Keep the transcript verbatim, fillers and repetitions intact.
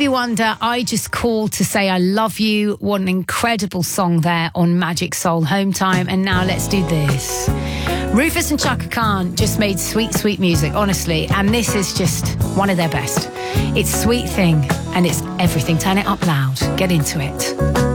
Stevie Wonder, I Just Called to Say I Love You. What an incredible song there on Magic Soul Home Time. And now let's do this. Rufus and Chaka Khan just made sweet, sweet music, honestly. And this is just one of their best. It's Sweet Thing and it's everything. Turn it up loud. Get into it.